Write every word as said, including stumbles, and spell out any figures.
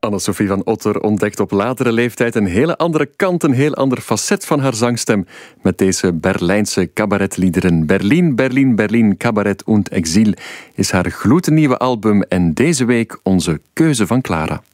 Anne-Sophie van Otter ontdekt op latere leeftijd een hele andere kant, een heel ander facet van haar zangstem met deze Berlijnse cabaretliederen. Berlin, Berlin, Berlin, Cabaret und Exil is haar gloednieuwe album en deze week onze keuze van Clara.